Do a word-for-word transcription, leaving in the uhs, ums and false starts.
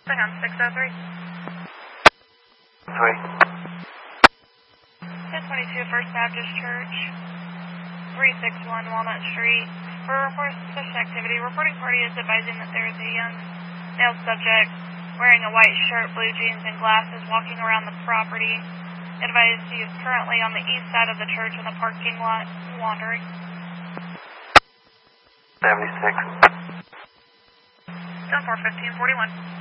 Hang on, six oh three. Three. ten twenty-two First Baptist Church, three sixty-one Walnut Street. For reports of suspicious activity, reporting party is advising that there is a young male subject wearing a white shirt, blue jeans, and glasses walking around the property. Advised he is currently on the east side of the church in the parking lot wandering. seventy-six. ten four fifteen forty-one.